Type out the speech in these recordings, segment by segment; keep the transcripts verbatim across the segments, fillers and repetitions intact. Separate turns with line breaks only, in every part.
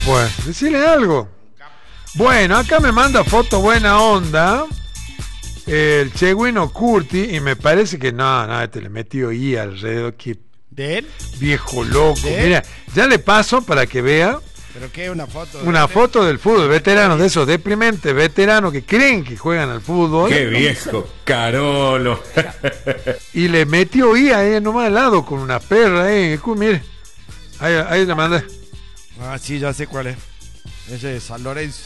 Pues, decirle algo. Bueno, acá me manda foto buena onda el Cheguino Curti y me parece que no, no, este le metió I alrededor. Que
¿De él?
viejo loco.
¿De
Mira, ya le paso para que vea.
¿Pero qué? ¿Una foto? De
Una
él?
foto del fútbol, veteranos de esos deprimentes, veteranos que creen que juegan al fútbol.
Qué viejo, Carolo.
Y le metió I ahí nomás al lado con una perra ahí. Mire, ahí, ahí le mandé.
Ah, sí, ya sé cuál es. Ese es San Lorenzo.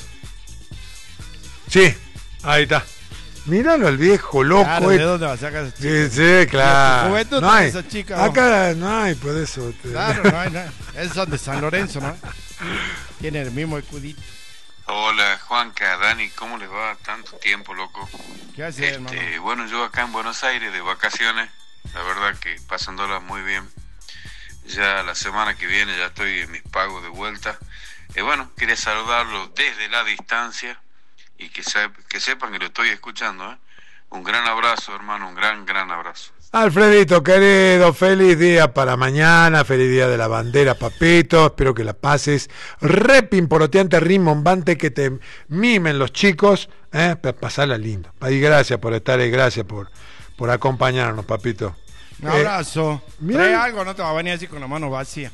Sí, ahí está. Míralo al viejo loco.
Claro, ¿de
este.
dónde va a sacar esa chica?
Sí, sí, claro.
Juventud
No hay.
esa chica, ¿no?
Acá no hay, por eso. te-
Claro, no hay nada. Esos son de San Lorenzo, ¿no? Tiene el mismo escudito.
Hola Juanca, Dani, ¿cómo les va? Tanto tiempo, loco.
¿Qué haces, hermano?
Este, bueno, yo acá en Buenos Aires de vacaciones, la verdad que pasándolas muy bien. Ya la semana que viene ya estoy en mis pagos de vuelta. Y bueno, quería saludarlos desde la distancia y que, se, que sepan que lo estoy escuchando, ¿eh? Un gran abrazo, hermano, un gran, gran abrazo.
Alfredito, querido, feliz día para mañana, feliz día de la bandera, papito. Espero que la pases repimporoteante, rimbombante, que te mimen los chicos, ¿eh? Para pasarla lindo. Y gracias por estar ahí, gracias por, por acompañarnos, papito.
Un abrazo.
Eh, mira.
Trae algo, no te va a venir así con la mano vacía.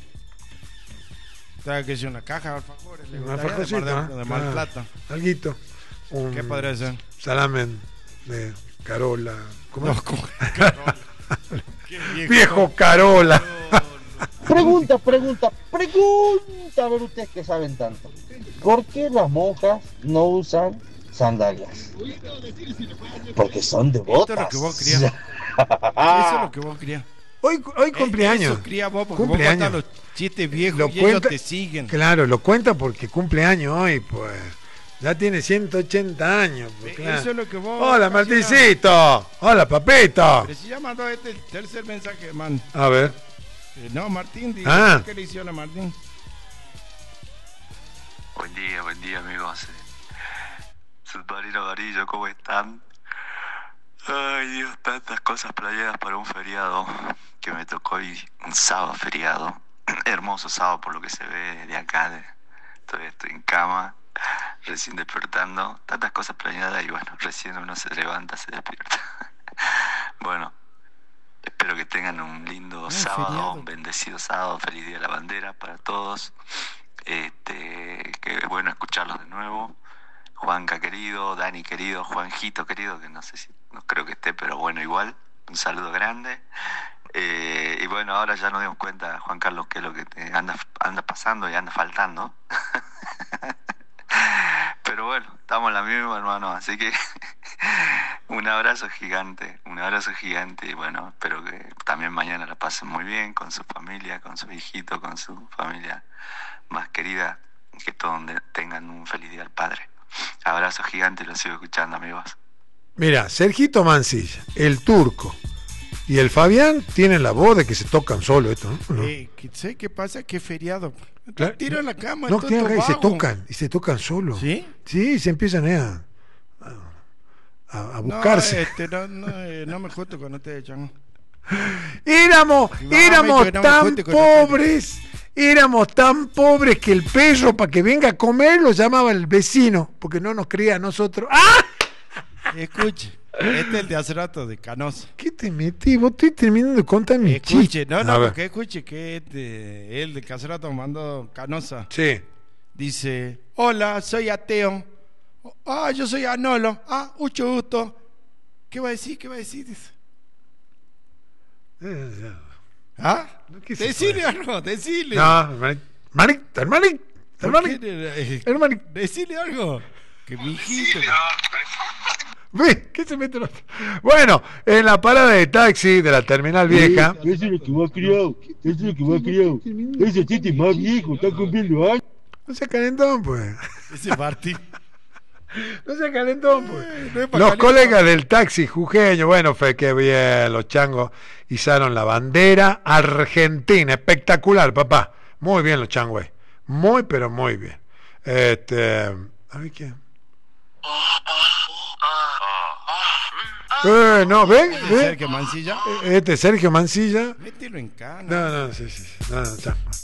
Trae que sea una caja, alfajores. le
Una
gustaría,
alfajorcita,
de, Mar de, de Mar
ah,
Plata.
alguito. Un
¿Qué podría ser?
salamen de Carola. ¿Cómo
No,
es?
¿cómo es Carola? Qué viejo.
Viejo Carola.
Pregunta, pregunta, pregunta, a ver ustedes que saben tanto. ¿Por qué las monjas no usan sandalias? Porque son devotas.
Esto es lo que vos querías. Eso es lo que vos querías.
Hoy, hoy cumpleaños.
Eso quería vos, porque
Cumpleaños.
vos contás los chistes viejos
Lo
y
cuenta-
ellos te siguen.
Claro, lo cuenta porque cumpleaños hoy, pues. Ya tiene ciento ochenta años. Pues,
Eh,
claro.
eso es lo que vos
Hola,
ocasionás.
Martincito. Hola, papito.
Pero si ya mandó este el tercer mensaje, man.
A ver.
Eh, no, Martín, dice,
Ah.
¿qué le hicieron a Martín?
Buen día, buen día amigos. Submarino Amarillo, ¿cómo están? Ay Dios, tantas cosas planeadas para un feriado que me tocó hoy, un sábado feriado. Hermoso sábado por lo que se ve de acá. De, todavía estoy en cama, recién despertando. Tantas cosas planeadas y bueno, recién uno se levanta, se despierta. Bueno, espero que tengan un lindo
Un
sábado,
feriado.
un bendecido sábado, feliz día de la bandera para todos. Este, que bueno escucharlos de nuevo. Juanca querido, Dani querido, Juanjito querido, que no sé si, no creo que esté, pero bueno, igual, un saludo grande. Eh, y bueno, ahora ya nos dimos cuenta, Juan Carlos, que es lo que te anda, anda pasando y anda faltando. Pero bueno, estamos en la misma, hermano, así que un abrazo gigante, un abrazo gigante y bueno, espero que también mañana la pasen muy bien con su familia, con su hijito, con su familia más querida, que todos tengan un feliz día al Padre. Abrazo gigante y lo sigo escuchando, amigos.
Mira, Sergito Mancilla, el turco y el Fabián tienen la voz de que se tocan solo esto, ¿no? ¿No?
Eh, ¿qué, ¿Sé qué pasa? ¿Qué feriado?
Claro.
Tira en la cama.
No,
todo
tienen que- y se
vago.
tocan, y se tocan solo.
¿Sí?
Sí, se empiezan a, a, a buscarse.
No, este, no, no, eh, no me junto con ustedes, chango.
Éramos,
Mamá,
éramos
yo no me
tan
junte con ustedes.
pobres, éramos tan pobres que el perro para que venga a comer lo llamaba el vecino, porque no nos cría a nosotros. ¡Ah!
Escuche, este es el de hace rato, de Canosa.
¿Qué te metí? Vos estoy terminando de contar mi
Escuche,
chiste.
no,
A
no,
ver.
porque escuche que este, él de que hace rato mandó Canosa.
Sí.
Dice, hola, soy ateo. Ah, yo soy Anolo. Ah, mucho gusto. ¿Qué va a decir? ¿Qué va a decir? Dice. ¿Ah?
¿Qué se
Decile
puede?
algo, decile.
No, hermanito, hermanito, hermanito,
¿Por
hermanito,
qué? Eh,
hermanito.
Decile algo. Que mi hijito.
Ve, ¿qué se mete el otro? Bueno, en la parada de taxi de la terminal vieja.
Eso es lo que va a criar, eso es lo que va a criar. Ese chiste es más viejo, está cumpliendo años.
No sea calentón, pues.
Ese Martín.
No sea calentón, pues.
No es pa'
Los
calentar.
colegas del taxi jujeño, bueno, fue que bien, los changos izaron la bandera argentina. Espectacular, papá. Muy bien los changos. Muy, pero muy bien. Este. A ver quién. Eh, no, ven, ven.
Sergio Mancilla.
Este Sergio Mancilla.
Mételo en cana.
No, no, sí, sí, sí. No, no, chao.